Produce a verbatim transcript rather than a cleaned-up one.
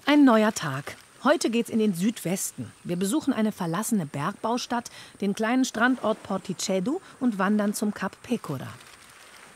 Ein neuer Tag. Heute geht's in den Südwesten. Wir besuchen eine verlassene Bergbaustadt, den kleinen Strandort Porticeddu und wandern zum Kap Pecora.